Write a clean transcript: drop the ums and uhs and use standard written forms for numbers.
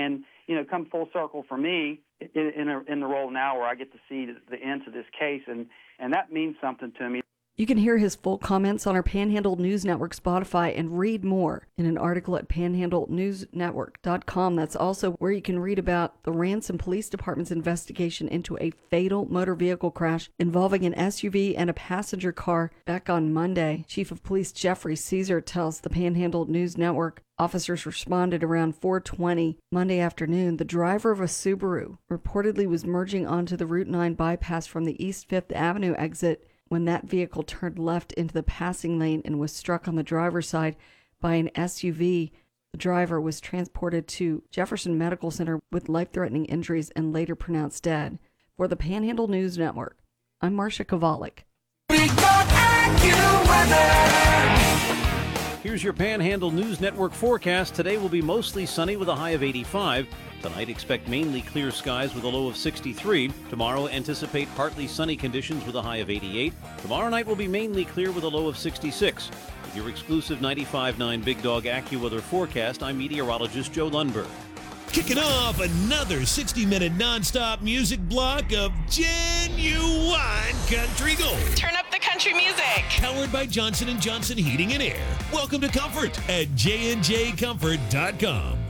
And, come full circle for me in the role now where I get to see the end to this case, and that means something to me. You can hear his full comments on our Panhandle News Network Spotify and read more in an article at panhandlenewsnetwork.com. That's also where you can read about the Ransom Police Department's investigation into a fatal motor vehicle crash involving an SUV and a passenger car back on Monday. Chief of Police Jeffrey Caesar tells the Panhandle News Network officers responded around 4:20 Monday afternoon. The driver of a Subaru reportedly was merging onto the Route 9 bypass from the East 5th Avenue exit when that vehicle turned left into the passing lane and was struck on the driver's side by an SUV. The driver was transported to Jefferson Medical Center with life-threatening injuries and later pronounced dead. For the Panhandle News Network, I'm Marcia Kovalik. Here's your Panhandle News Network forecast. Today will be mostly sunny with a high of 85. Tonight, expect mainly clear skies with a low of 63. Tomorrow, anticipate partly sunny conditions with a high of 88. Tomorrow night will be mainly clear with a low of 66. With your exclusive 95.9 Big Dog AccuWeather forecast, I'm meteorologist Joe Lundberg. Kicking off another 60-minute nonstop music block of genuine country gold. Turn up the country music. Powered by Johnson & Johnson Heating and Air. Welcome to Comfort at jnjcomfort.com.